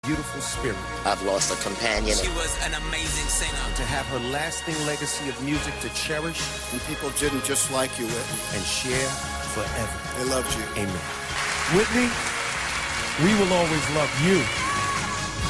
beautiful spirit. I've lost a companion. She was an amazing singer. To have her lasting legacy of music to cherish. And people didn't just like you, Whitney. And share forever. They loved you. Amen. Whitney, we will always love you.